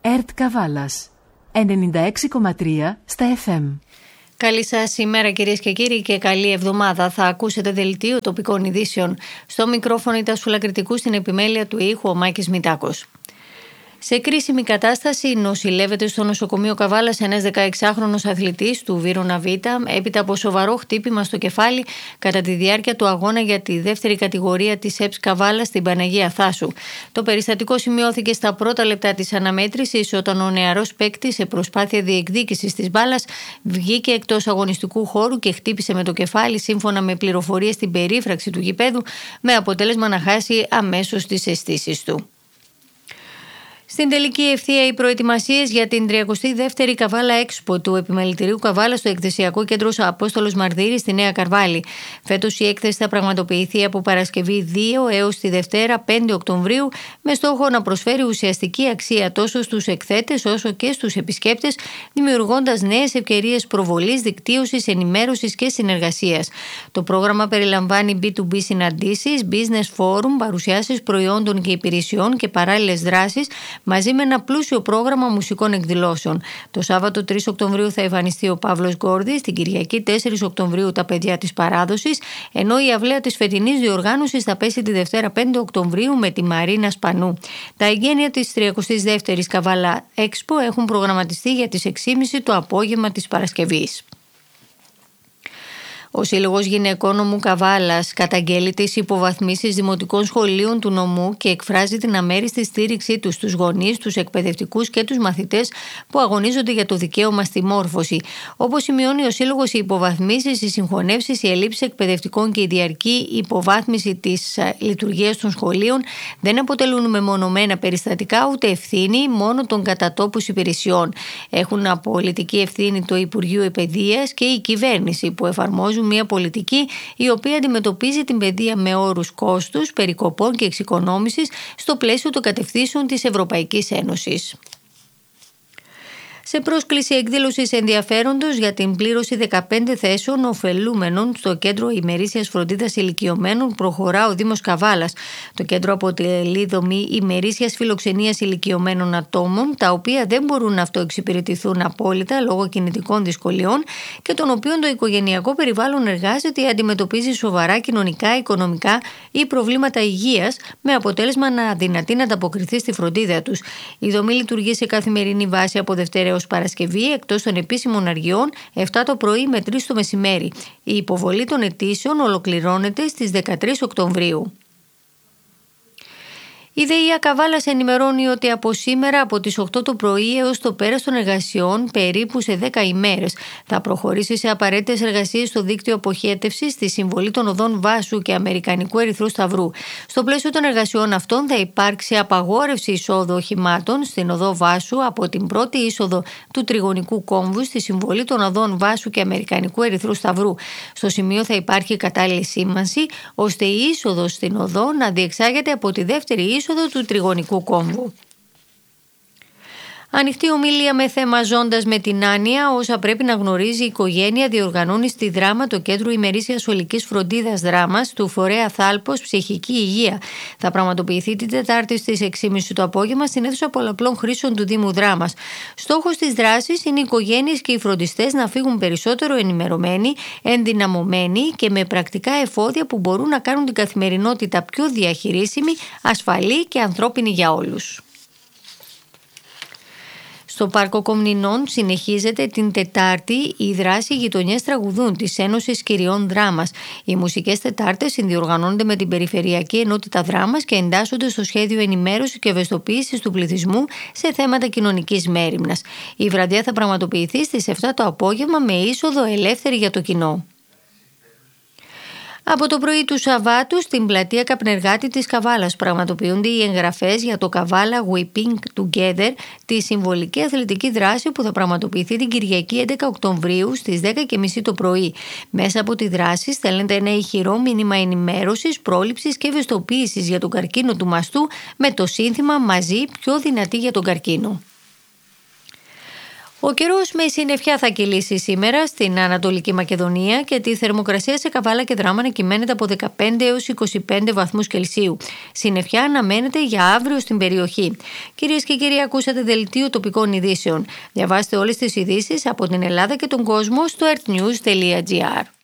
ΕΡΤ Καβάλας 96,3 στα FM. Καλή σας ημέρα κυρίες και κύριοι και καλή εβδομάδα. Θα ακούσετε δελτίο τοπικών ειδήσεων. Στο μικρόφωνο η Τασούλα Κρητικού, στην επιμέλεια του ήχου ο Μάκης Μητάκος. Σε κρίσιμη κατάσταση νοσηλεύεται στο νοσοκομείο Καβάλας ένας 16χρονος αθλητής του Βύρωνα Β έπειτα από σοβαρό χτύπημα στο κεφάλι κατά τη διάρκεια του αγώνα για τη δεύτερη κατηγορία της ΕΠΣ Καβάλας στην Παναγία Θάσου. Το περιστατικό σημειώθηκε στα πρώτα λεπτά της αναμέτρησης όταν ο νεαρός παίκτης σε προσπάθεια διεκδίκησης της μπάλας βγήκε εκτός αγωνιστικού χώρου και χτύπησε με το κεφάλι σύμφωνα με πληροφορίες στην περίφραξη του γηπέδου με αποτέλεσμα να χάσει αμέσως τις αισθήσεις του. Στην τελική ευθεία οι προετοιμασίες για την 32η Καβάλα Expo του Επιμελητηρίου Καβάλα στο Εκθεσιακό Κέντρο Απόστολος Μαρδύρης στη Νέα Καρβάλη. Φέτος η έκθεση θα πραγματοποιηθεί από Παρασκευή 2 έως τη Δευτέρα 5 Οκτωβρίου με στόχο να προσφέρει ουσιαστική αξία τόσο στους εκθέτες όσο και στους επισκέπτες, δημιουργώντας νέες ευκαιρίες προβολής, δικτύωσης, ενημέρωσης και συνεργασίας. Το πρόγραμμα περιλαμβάνει B2B συναντήσεις, business forum, παρουσιάσεις προϊόντων και υπηρεσιών και παράλληλες δράσεις, μαζί με ένα πλούσιο πρόγραμμα μουσικών εκδηλώσεων. Το Σάββατο 3 Οκτωβρίου θα εμφανιστεί ο Παύλος Γκόρδης, την Κυριακή 4 Οκτωβρίου τα παιδιά της παράδοσης, ενώ η αυλαία της φετινής διοργάνωσης θα πέσει τη Δευτέρα 5 Οκτωβρίου με τη Μαρίνα Σπανού. Τα εγγένεια της 32ης Καβάλα Expo έχουν προγραμματιστεί για τις 6.30 το απόγευμα της Παρασκευής. Ο Σύλλογος Γυναικών Νομού Καβάλας καταγγέλει τις υποβαθμίσεις δημοτικών σχολείων του νομού και εκφράζει την αμέριστη στήριξή τους στους γονείς, τους εκπαιδευτικούς και τους μαθητές που αγωνίζονται για το δικαίωμα στη μόρφωση. Όπως σημειώνει ο Σύλλογος, οι υποβαθμίσεις, οι συγχωνεύσεις, οι ελλείψεις εκπαιδευτικών και η διαρκή υποβάθμιση της λειτουργίας των σχολείων δεν αποτελούν μεμονωμένα περιστατικά ούτε ευθύνη μόνο των κατατόπους υπηρεσιών. Έχουν απολυτική ευθύνη το Υπουργείο Παιδείας και η κυβέρνηση που εφαρμόζουν μια πολιτική η οποία αντιμετωπίζει την παιδεία με όρους κόστους, περικοπών και εξοικονόμησης στο πλαίσιο των κατευθύνσεων της Ευρωπαϊκής Ένωσης. Σε πρόσκληση εκδήλωσης ενδιαφέροντος για την πλήρωση 15 θέσεων ωφελούμενων στο Κέντρο Ημερήσιας Φροντίδας Ηλικιωμένων προχωρά ο Δήμος Καβάλας. Το κέντρο αποτελεί δομή ημερήσιας φιλοξενίας ηλικιωμένων ατόμων, τα οποία δεν μπορούν να αυτοεξυπηρετηθούν απόλυτα λόγω κινητικών δυσκολιών και των οποίων το οικογενειακό περιβάλλον εργάζεται ή αντιμετωπίζει σοβαρά κοινωνικά, οικονομικά ή προβλήματα υγείας, με αποτέλεσμα να αδυνατεί να ανταποκριθεί στη φροντίδα τους. Η δομή λειτουργεί σε καθημερινή βάση από Δευτέρα ως Παρασκευή, εκτός των επίσημων αργιών 7 το πρωί με 3 το μεσημέρι. Η υποβολή των αιτήσεων ολοκληρώνεται στις 13 Οκτωβρίου. Η ΔΕΙΑ Καβάλας ενημερώνει ότι από σήμερα από τις 8 το πρωί έως το πέρας των εργασιών, περίπου σε 10 ημέρες, θα προχωρήσει σε απαραίτητες εργασίες στο δίκτυο αποχέτευσης στη συμβολή των οδών Βάσου και Αμερικανικού Ερυθρού Σταυρού. Στο πλαίσιο των εργασιών αυτών θα υπάρξει απαγόρευση εισόδου οχημάτων στην οδό Βάσου από την πρώτη είσοδο του Τριγωνικού Κόμβου στη συμβολή των οδών Βάσου και Αμερικανικού Ερυθρού Σταυρού. Στο σημείο θα υπάρχει κατάλληλη σήμανση ώστε η είσοδος στην οδό να διεξάγεται από τη δεύτερη είσοδο του Τριγωνικού Κόμβου. Ανοιχτή ομιλία με θέμα «Ζώντας με την άνοια, όσα πρέπει να γνωρίζει η οικογένεια» διοργανώνει στη Δράμα το Κέντρο Ημερήσιας Ολικής Φροντίδας Δράμας του Φορέα Θάλπος Ψυχική Υγεία. Θα πραγματοποιηθεί την Τετάρτη στις 6.30 το απόγευμα στην αίθουσα πολλαπλών χρήσεων του Δήμου Δράμας. Στόχος της δράσης είναι οι οικογένειες και οι φροντιστές να φύγουν περισσότερο ενημερωμένοι, ενδυναμωμένοι και με πρακτικά εφόδια που μπορούν να κάνουν την καθημερινότητα πιο διαχειρίσιμη, ασφαλή και ανθρώπινη για όλους. Στο Πάρκο Κομνηνών συνεχίζεται την Τετάρτη η δράση Γειτονιές Τραγουδούν της Ένωσης Κυριών Δράμας. Οι μουσικές Τετάρτες συνδιοργανώνονται με την Περιφερειακή Ενότητα Δράμας και εντάσσονται στο σχέδιο ενημέρωσης και ευαισθητοποίησης του πληθυσμού σε θέματα κοινωνικής μέριμνας. Η βραδιά θα πραγματοποιηθεί στις 7 το απόγευμα με είσοδο ελεύθερη για το κοινό. Από το πρωί του Σαββάτου στην πλατεία Καπνεργάτη της Καβάλας πραγματοποιούνται οι εγγραφές για το Καβάλα We Pink Together, τη συμβολική αθλητική δράση που θα πραγματοποιηθεί την Κυριακή 11 Οκτωβρίου στις 10.30 το πρωί. Μέσα από τη δράση στέλνεται ένα ηχηρό μήνυμα ενημέρωσης, πρόληψης και ευαισθητοποίησης για τον καρκίνο του μαστού με το σύνθημα «Μαζί πιο δυνατοί για τον καρκίνο». Ο καιρός με συννεφιά θα κυλήσει σήμερα στην Ανατολική Μακεδονία και τη θερμοκρασία σε Καβάλα και Δράμα κυμαίνεται από 15 έως 25 βαθμούς Κελσίου. Συννεφιά αναμένεται για αύριο στην περιοχή. Κυρίες και κύριοι, ακούσατε δελτίο τοπικών ειδήσεων. Διαβάστε όλες τις ειδήσεις από την Ελλάδα και τον κόσμο στο earthnews.gr.